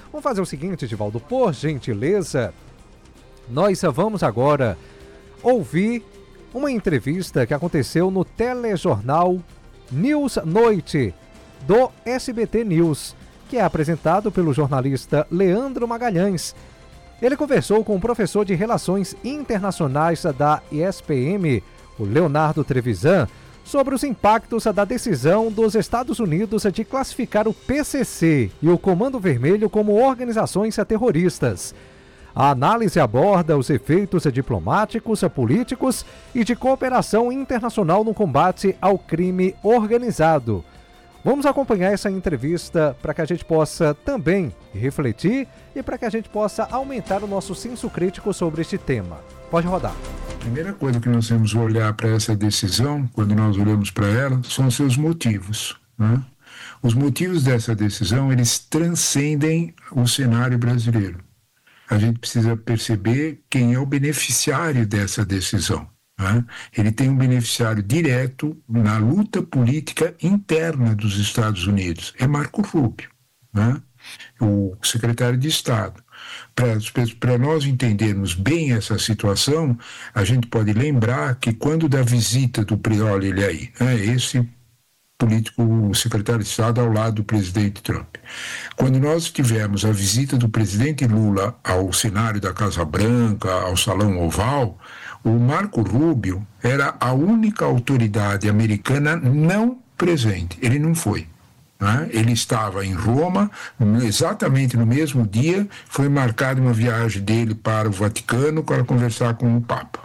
Vamos fazer o seguinte, Edivaldo, por gentileza, nós vamos agora ouvir uma entrevista que aconteceu no telejornal News Noite do SBT News, que é apresentado pelo jornalista Leandro Magalhães. Ele conversou com o professor de Relações Internacionais da ESPM, o Leonardo Trevisan, sobre os impactos da decisão dos Estados Unidos de classificar o PCC e o Comando Vermelho como organizações terroristas. A análise aborda os efeitos diplomáticos, políticos e de cooperação internacional no combate ao crime organizado. Vamos acompanhar essa entrevista para que a gente possa também refletir e para que a gente possa aumentar o nosso senso crítico sobre este tema. Pode rodar. A primeira coisa que nós temos que olhar para essa decisão, quando nós olhamos para ela, são seus motivos, né? Os motivos dessa decisão, eles transcendem o cenário brasileiro. A gente precisa perceber quem é o beneficiário dessa decisão, né? Ele tem um beneficiário direto na luta política interna dos Estados Unidos. É Marco Rubio, né? O secretário de Estado. Para nós entendermos bem essa situação, a gente pode lembrar que quando da visita do olha ele aí, né? Esse político, o secretário de Estado ao lado do presidente Trump. Quando nós tivemos a visita do presidente Lula ao cenário da Casa Branca, ao Salão Oval, o Marco Rubio era a única autoridade americana não presente. Ele não foi, né? Ele estava em Roma, exatamente no mesmo dia, foi marcada uma viagem dele para o Vaticano para conversar com o Papa.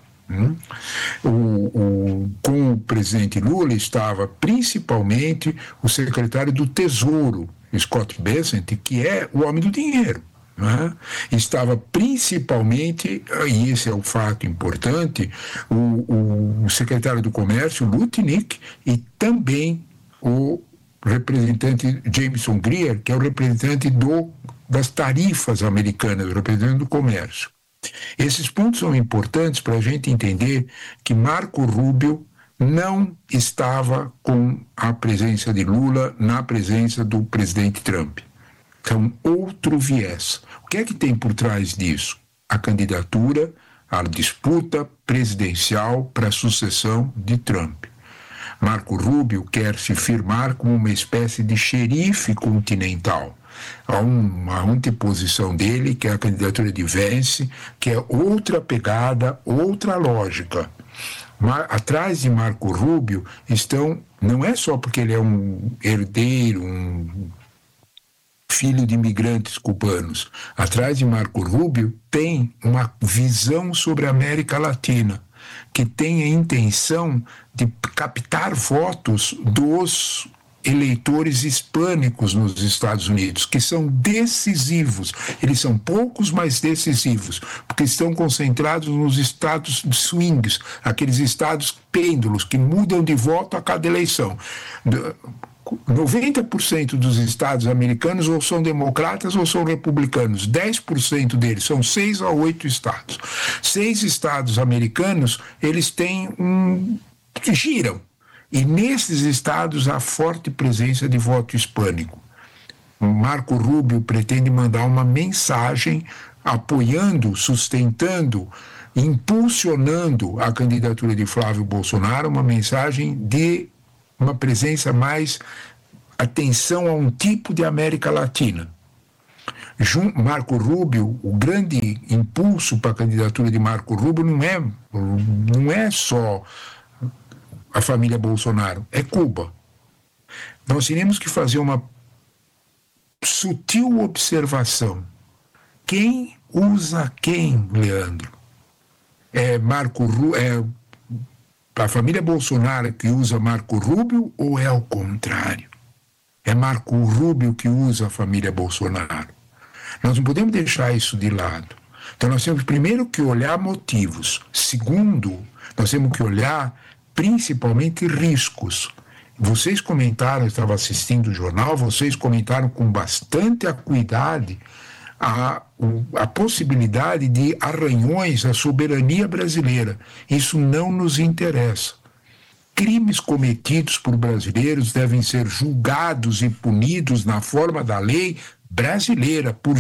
Com o presidente Lula estava principalmente o secretário do Tesouro, Scott Bessent, que é o homem do dinheiro, né? Estava principalmente, e esse é o fato importante, o secretário do Comércio, Lutnick, e também o representante Jameson Greer, que é o representante das tarifas americanas, o representante do comércio. Esses pontos são importantes para a gente entender que Marco Rubio não estava com a presença de Lula na presença do presidente Trump. Então, outro viés. O que é que tem por trás disso? A candidatura, a disputa presidencial para a sucessão de Trump. Marco Rubio quer se firmar como uma espécie de xerife continental. Há uma anteposição dele, que é a candidatura de Vance, que é outra pegada, outra lógica. Atrás de Marco Rubio estão, não é só porque ele é um herdeiro, um filho de imigrantes cubanos. Atrás de Marco Rubio tem uma visão sobre a América Latina, que tem a intenção de captar votos dos eleitores hispânicos nos Estados Unidos, que são decisivos. Eles são poucos, mas decisivos, porque estão concentrados nos estados swings, aqueles estados pêndulos que mudam de voto a cada eleição. 90% dos estados americanos ou são democratas ou são republicanos. 10% deles, são 6 a 8 estados. 6 estados americanos, eles têm que giram. E nesses estados há forte presença de voto hispânico. O Marco Rubio pretende mandar uma mensagem apoiando, sustentando, impulsionando a candidatura de Flávio Bolsonaro, uma mensagem de uma presença mais atenção a um tipo de América Latina. Marco Rubio, o grande impulso para a candidatura de Marco Rubio não é só a família Bolsonaro, é Cuba. Nós teremos que fazer uma sutil observação. Quem usa quem, Leandro? É a família Bolsonaro que usa Marco Rubio ou é ao contrário? É Marco Rubio que usa a família Bolsonaro. Nós não podemos deixar isso de lado. Então nós temos primeiro que olhar motivos. Segundo, nós temos que olhar principalmente riscos. Vocês comentaram, eu estava assistindo o jornal, vocês comentaram com bastante acuidade a possibilidade de arranhões à soberania brasileira. Isso não nos interessa. Crimes cometidos por brasileiros devem ser julgados e punidos na forma da lei brasileira, por